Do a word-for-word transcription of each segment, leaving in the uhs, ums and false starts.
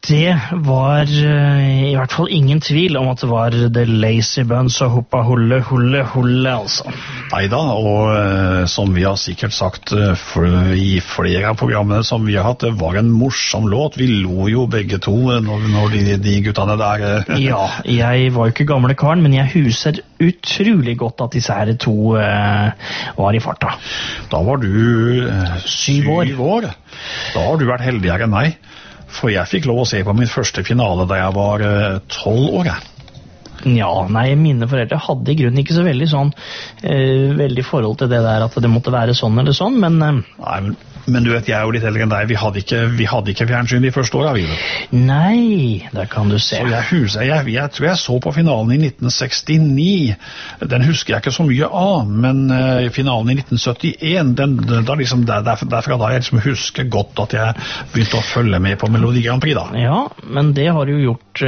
Det var uh, i hvert fall ingen tvil om at det var The Lazy Buns og Hoppa Hulle Hulle Hulle, altså. Neida, og uh, som vi har sikkert sagt uh, for, i flere av programmene som vi har hatt, det var en morsom låt. Vi lo jo begge to når, når de, de guttene der... Uh. Ja, jeg var jo ikke gamle karen, men jeg huser utrolig godt at disse her to uh, var i farta. Da var du uh, syv år. Syv år. Da har du vært heldigere enn meg. For jeg fikk lov å se på min første finale da jeg var tolv uh, år. Ja, nei, mine foreldre hadde i grunnen ikke så veldig sånn, uh, veldig forhold til det der at det måtte være sånn eller sånn, men... Uh, nei, men... Men du vet, jeg er jo litt eldre enn deg. Vi hadde ikke, vi hadde ikke fjernsyn de første årene, vi. Nei, der kan du se. Så jeg, husker, jeg, jeg tror jeg så på finalen i nitten sekstini. Den husker jeg ikke så mye av, men uh, finalen i nitten syttien, den, da liksom, der, der, derfra da jeg liksom husker godt at jeg begynte å følge med på Melodi Grand Prix da. Ja, men det har du gjort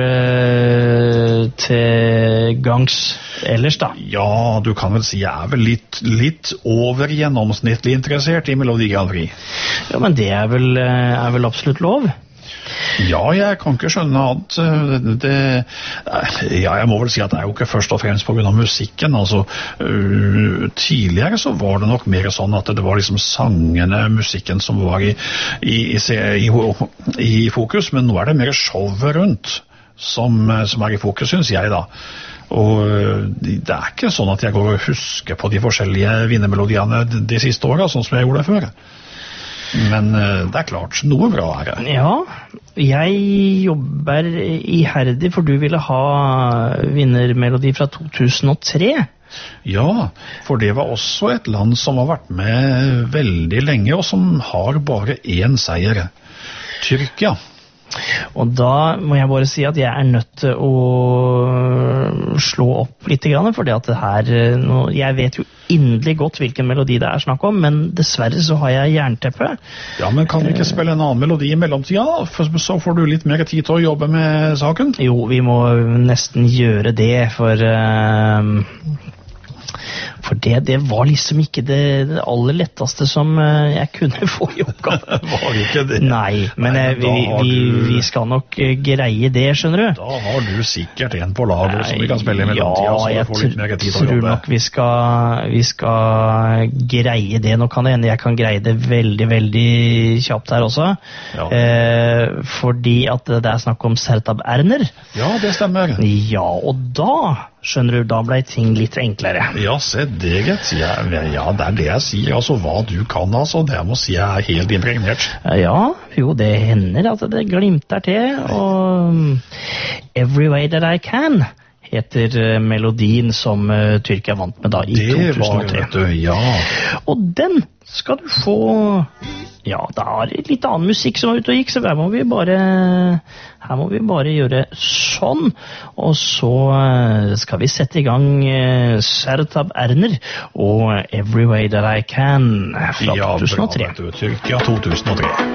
uh, til gangs ellers da. Ja, du kan vel si jeg er vel litt, litt over gjennomsnittlig interessert i Melodi Grand Prix. Ja, men det er vel, er vel absolutt lov? Ja, jeg kan ikke skjønne at det, ja, jeg må vel si at det er jo ikke først og fremst på grunn av musikken, altså uh, tidligere så var det nok mer sånn at det var liksom sangene, musikken som var i, i, i, i, i fokus, men nå er det mer showet rundt som, som er i fokus, synes jeg da. Og det er ikke sånn at jeg går og husker på de forskjellige vinnermelodiene de siste årene, sånn som jeg gjorde det før. Men det er klart, noe bra er det. Ja, jeg jobber iherdig, for du ville ha vinnermelodi fra to tusen og tre. Ja, for det var også et land som har vært med veldig lenge, og som har bare én seier. Tyrkia. Og da må jeg bare si at jeg er nødt til å slå opp litt grann, for det at det her, nå, jeg vet jo inderlig godt hvilken melodi det er snakk om, men dessverre så har jeg jernteppe. Ja, men kan du ikke spille en annen melodi i mellomtida, så får du litt mer tid til å jobbe med saken? Jo, vi må nesten gjøre det, for... Uh, For det, det var liksom ikke det, det aller letteste som uh, jeg kunne få i oppgave. Var det ikke det? Nei, men, Nei, men vi, vi, du... vi skal nok uh, greie det, skjønner du. Da har du sikkert en på laget som vi kan spille i mellomtida, ja, så du får litt mer tid til å jobbe. Jeg tror nok vi skal, vi skal greie det. Nå kan det hende jeg kan greie det veldig, veldig kjapt her også. Ja. Uh, fordi at det er snakk om Sertab Erner. Ja, det stemmer. Ja, og da... Skjønner du, da ble ting litt enklere. Ja, se det, gitt. Ja, ja, det er det jeg sier. Altså, hva du kan, altså. Det må si jeg er helt impregnert. Ja, jo, det hender at det glimter til. Og Every Way That I Can heter melodien som uh, Tyrkia vant med da i det to tusen og tre. Var, vet du, ja. Og den skal du få... Ja, det er litt annen musikk som var ute og gikk, så her må vi bare, her må vi bare gjøre sånn. Og så skal vi sette i gang Sertab Erner og Every Way That I Can fra ja, to tusen og tre. Ja, bra, vet du. Ja, to tusen og tre.